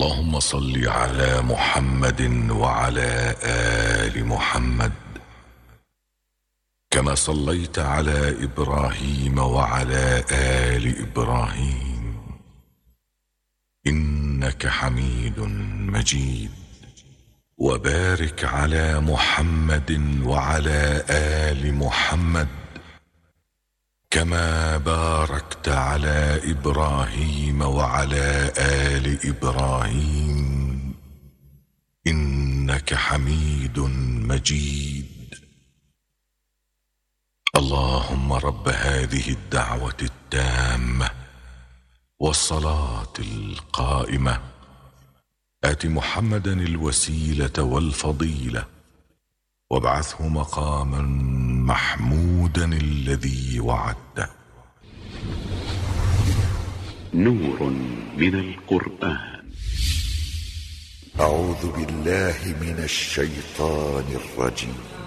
اللهم صل على محمد وعلى آل محمد كما صليت على إبراهيم وعلى آل إبراهيم إنك حميد مجيد. وبارك على محمد وعلى آل محمد كما باركت على إبراهيم وعلى آل إبراهيم إنك حميد مجيد. اللهم رب هذه الدعوة التامة والصلاة القائمة آت محمدا الوسيلة والفضيلة وابعثه مقاما محمودا الذي وعدته. نور من القرآن. أعوذ بالله من الشيطان الرجيم.